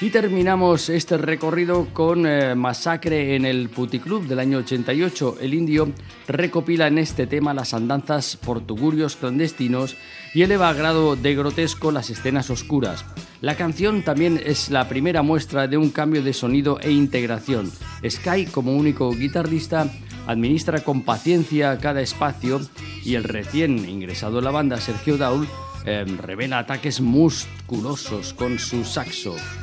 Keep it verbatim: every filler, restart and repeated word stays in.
Y terminamos este recorrido con eh, Masacre en el Puticlub del año ochenta y ocho. El Indio recopila en este tema las andanzas por tugurios clandestinos y eleva a grado de grotesco las escenas oscuras. La canción también es la primera muestra de un cambio de sonido e integración. Sky, como único guitarrista, administra con paciencia cada espacio y el recién ingresado en la banda, Sergio Daul, eh, revela ataques musculosos con su saxo.